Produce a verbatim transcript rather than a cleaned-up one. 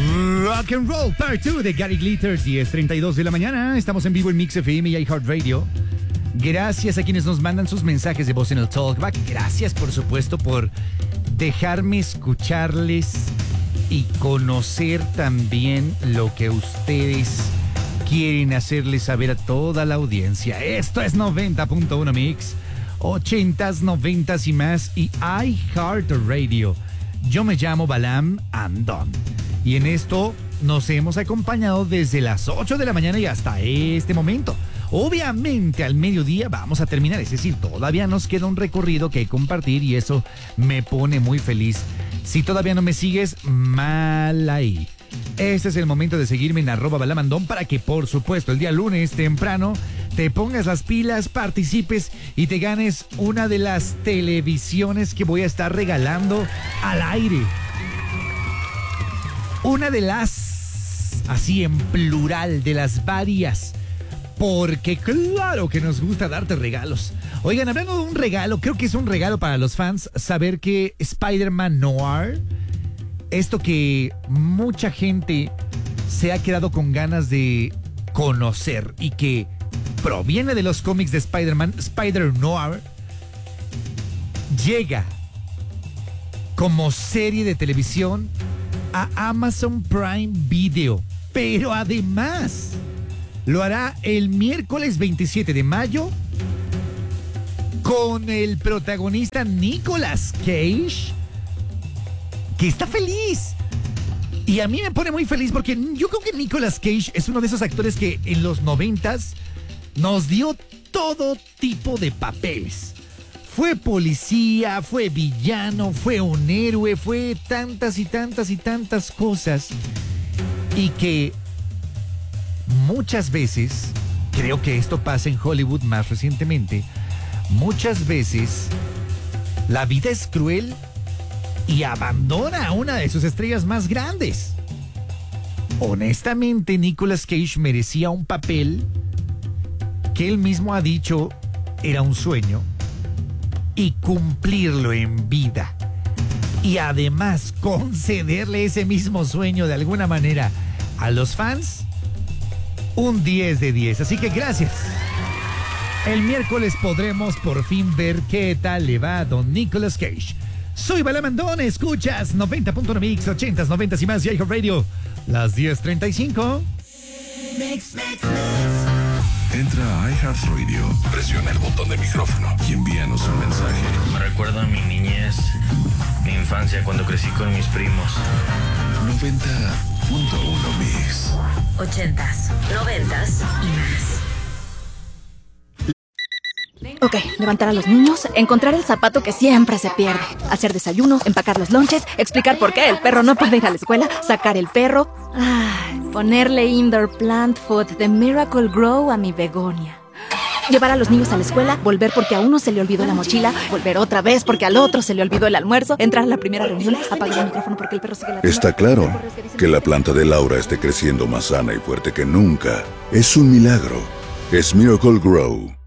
Rock and Roll Part dos de Gary Glitter, diez treinta y dos de la mañana. Estamos en vivo en Mix F M y iHeartRadio. Gracias a quienes nos mandan sus mensajes de voz en el Talkback. Gracias, por supuesto, por dejarme escucharles y conocer también lo que ustedes quieren hacerles saber a toda la audiencia. Esto es noventa punto uno Mix, ochentas, noventas y más, y iHeartRadio. Yo me llamo Balam Andón y en esto nos hemos acompañado desde las ocho de la mañana y hasta este momento. Obviamente al mediodía vamos a terminar, es decir, todavía nos queda un recorrido que compartir y eso me pone muy feliz. Si todavía no me sigues, mal ahí. Este es el momento de seguirme en arroba balamandón para que, por supuesto, el día lunes temprano te pongas las pilas, participes y te ganes una de las televisiones que voy a estar regalando al aire. Una de las, así en plural, de las varias, porque claro que nos gusta darte regalos. Oigan, hablando de un regalo, creo que es un regalo para los fans saber que Spider-Man Noir, esto que mucha gente se ha quedado con ganas de conocer y que proviene de los cómics de Spider-Man, Spider-Noir, llega como serie de televisión a Amazon Prime Video. Pero además lo hará el miércoles veintisiete de mayo con el protagonista Nicolas Cage, que está feliz. Y a mí me pone muy feliz porque yo creo que Nicolas Cage es uno de esos actores que en los noventas nos dio todo tipo de papeles. Fue policía, fue villano, fue un héroe, fue tantas y tantas y tantas cosas. Y que muchas veces, creo que esto pasa en Hollywood más recientemente, muchas veces la vida es cruel y abandona a una de sus estrellas más grandes. Honestamente, Nicolas Cage merecía un papel que él mismo ha dicho era un sueño y cumplirlo en vida. Y además concederle ese mismo sueño de alguna manera a los fans, un diez de diez. Así que gracias. El miércoles podremos por fin ver qué tal le va a don Nicolas Cage. Soy Balamandón, escuchas noventa punto uno Mix, ochentas, noventas y más y iHeartRadio, las diez treinta y cinco. Mix, mix, mix. Entra a iHeartRadio, presiona el botón de micrófono y envíanos un mensaje. Me recuerda a mi niñez, mi infancia cuando crecí con mis primos. noventa punto uno Mix. Ochentas, noventas y más. Ok, levantar a los niños, encontrar el zapato que siempre se pierde, hacer desayuno, empacar los lonches, explicar por qué el perro no puede ir a la escuela, sacar el perro, ay, ponerle indoor plant food de Miracle Grow a mi begonia. Llevar a los niños a la escuela, volver porque a uno se le olvidó la mochila, volver otra vez porque al otro se le olvidó el almuerzo, entrar a la primera reunión, apagar el micrófono porque el perro sigue la... Está claro que la planta de Laura esté creciendo más sana y fuerte que nunca. Es un milagro. Es Miracle Grow.